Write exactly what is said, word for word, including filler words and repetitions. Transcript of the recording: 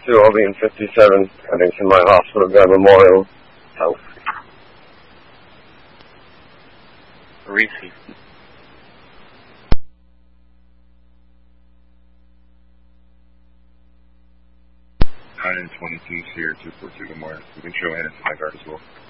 two, I'll be in fifty-seven, heading to my hospital guard memorial house. Receive. one twenty-two, Sierra two four two, Memorial. You can show Hannah to my guard as well.